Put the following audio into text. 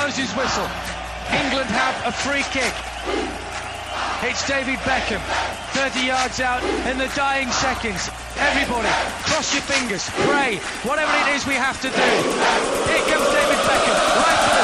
blows his whistle. England have a free kick. It's David Beckham, 30 yards out in the dying seconds. Everybody, cross your fingers, pray, whatever it is we have to do. Here comes David Beckham, right for